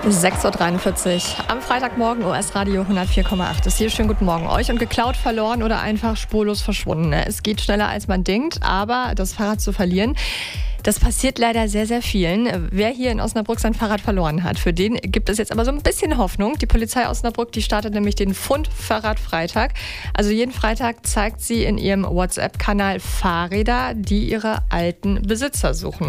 6:43 Uhr am Freitagmorgen, OS Radio 104,8 ist hier. Schönen guten Morgen euch. Und geklaut, verloren oder einfach spurlos verschwunden. Es geht schneller als man denkt, aber das Fahrrad zu verlieren, das passiert leider sehr, sehr vielen. Wer hier in Osnabrück sein Fahrrad verloren hat, für den gibt es jetzt aber so ein bisschen Hoffnung. Die Polizei Osnabrück, die startet nämlich den Fund-Fahrrad-Freitag. Also jeden Freitag zeigt sie in ihrem WhatsApp-Kanal Fahrräder, die ihre alten Besitzer suchen.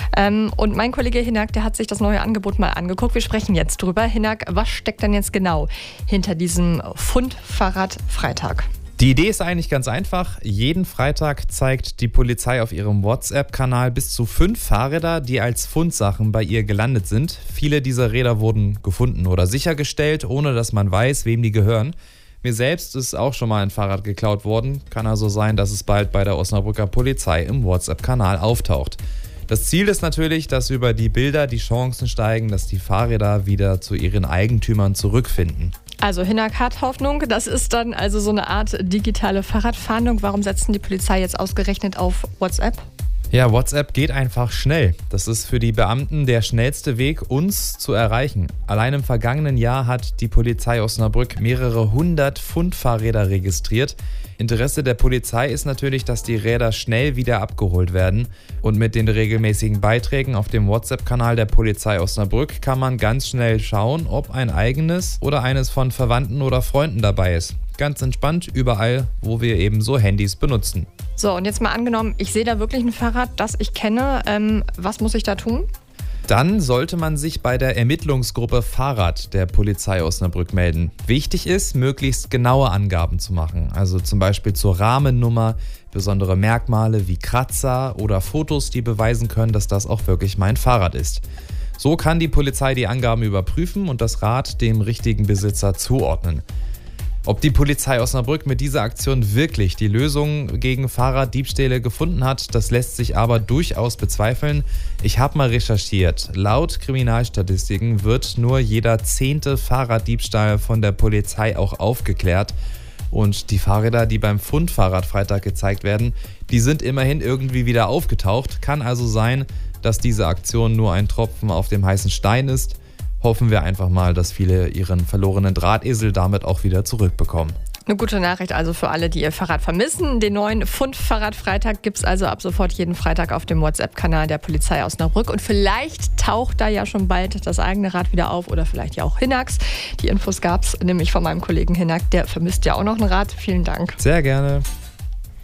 Und mein Kollege Hinak, der hat sich das neue Angebot mal angeguckt. Wir sprechen jetzt drüber. Hinak, was steckt denn jetzt genau hinter diesem Fund-Fahrrad-Freitag? Die Idee ist eigentlich ganz einfach. Jeden Freitag zeigt die Polizei auf ihrem WhatsApp-Kanal bis zu 5 Fahrräder, die als Fundsachen bei ihr gelandet sind. Viele dieser Räder wurden gefunden oder sichergestellt, ohne dass man weiß, wem die gehören. Mir selbst ist auch schon mal ein Fahrrad geklaut worden. Kann also sein, dass es bald bei der Osnabrücker Polizei im WhatsApp-Kanal auftaucht. Das Ziel ist natürlich, dass über die Bilder die Chancen steigen, dass die Fahrräder wieder zu ihren Eigentümern zurückfinden. Also Hinak hat Hoffnung, das ist dann also so eine Art digitale Fahrradfahndung. Warum setzt denn die Polizei jetzt ausgerechnet auf WhatsApp? Ja, WhatsApp geht einfach schnell. Das ist für die Beamten der schnellste Weg, uns zu erreichen. Allein im vergangenen Jahr hat die Polizei Osnabrück mehrere 100 Fundfahrräder registriert. Interesse der Polizei ist natürlich, dass die Räder schnell wieder abgeholt werden. Und mit den regelmäßigen Beiträgen auf dem WhatsApp-Kanal der Polizei Osnabrück kann man ganz schnell schauen, ob ein eigenes oder eines von Verwandten oder Freunden dabei ist. Ganz entspannt überall, wo wir eben so Handys benutzen. So, und jetzt mal angenommen, ich sehe da wirklich ein Fahrrad, das ich kenne. Was muss ich da tun? Dann sollte man sich bei der Ermittlungsgruppe Fahrrad der Polizei Osnabrück melden. Wichtig ist, möglichst genaue Angaben zu machen. Also zum Beispiel zur Rahmennummer, besondere Merkmale wie Kratzer oder Fotos, die beweisen können, dass das auch wirklich mein Fahrrad ist. So kann die Polizei die Angaben überprüfen und das Rad dem richtigen Besitzer zuordnen. Ob die Polizei Osnabrück mit dieser Aktion wirklich die Lösung gegen Fahrraddiebstähle gefunden hat, das lässt sich aber durchaus bezweifeln. Ich habe mal recherchiert. Laut Kriminalstatistiken wird nur jeder 10. Fahrraddiebstahl von der Polizei auch aufgeklärt. Und die Fahrräder, die beim Fundfahrradfreitag gezeigt werden, die sind immerhin irgendwie wieder aufgetaucht. Kann also sein, dass diese Aktion nur ein Tropfen auf dem heißen Stein ist. Hoffen wir einfach mal, dass viele ihren verlorenen Drahtesel damit auch wieder zurückbekommen. Eine gute Nachricht also für alle, die ihr Fahrrad vermissen. Den neuen Fund-Fahrrad-Freitag gibt es also ab sofort jeden Freitag auf dem WhatsApp-Kanal der Polizei Osnabrück. Und vielleicht taucht da ja schon bald das eigene Rad wieder auf oder vielleicht ja auch Hinaks. Die Infos gab es nämlich von meinem Kollegen Hinak, der vermisst ja auch noch ein Rad. Vielen Dank. Sehr gerne.